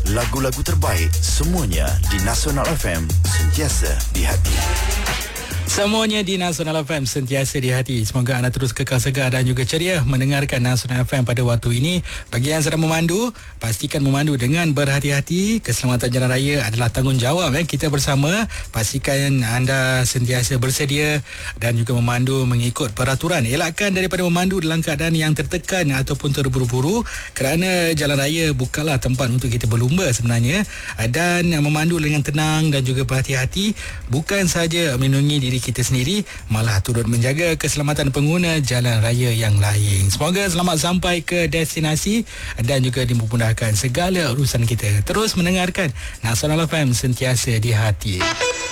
Lagu-lagu terbaik semuanya di Nasional FM, sentiasa di hati. Semuanya di Nasional FM, sentiasa di hati. Semoga anda terus kekal segar dan juga ceria mendengarkan Nasional FM pada waktu ini. Bagi yang sedang memandu, pastikan memandu dengan berhati-hati. Keselamatan jalan raya adalah tanggungjawab kita bersama. Pastikan anda sentiasa bersedia dan juga memandu mengikut peraturan. Elakkan daripada memandu dalam keadaan yang tertekan ataupun terburu-buru, kerana jalan raya bukanlah tempat untuk kita berlumba sebenarnya. Dan memandu dengan tenang dan juga berhati-hati bukan sahaja melindungi diri kita sendiri, malah turut menjaga keselamatan pengguna jalan raya yang lain. Semoga selamat sampai ke destinasi dan juga dimudahkan segala urusan kita. Terus mendengarkan Nasional FM, sentiasa di hati.